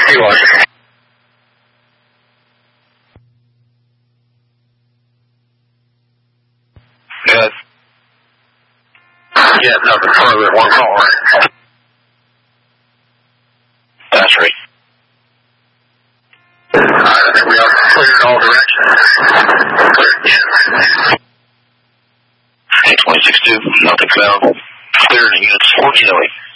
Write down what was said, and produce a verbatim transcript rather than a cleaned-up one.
You are. Good. Yeah, nothing further. One call, right? That's right. Alright, I think we are cleared in all directions. Cleared again. eight twenty-six two, nothing found. Cleared in units four Kelly.